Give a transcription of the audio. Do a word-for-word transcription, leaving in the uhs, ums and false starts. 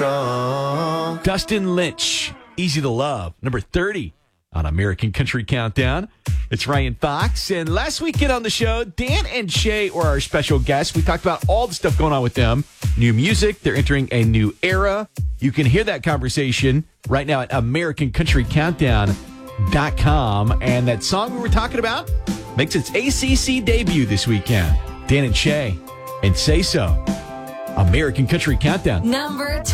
Dustin Lynch, Easy to Love, number thirty on American Country Countdown. It's Ryan Fox. And last weekend on the show, Dan and Shay were our special guests. We talked about all the stuff going on with them. New music. They're entering a new era. You can hear that conversation right now at American Country Countdown dot com. And that song we were talking about makes its A C C debut this weekend. Dan and Shay and Say So. American Country Countdown. Number